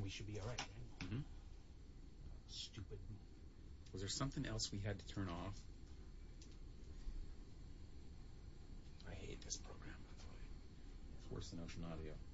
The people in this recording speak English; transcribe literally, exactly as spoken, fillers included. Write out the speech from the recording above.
should be all right, right? Mm-hmm. Stupid. Was there something else we had to turn off? I hate this program, by the way. It's worse than Ocean Audio.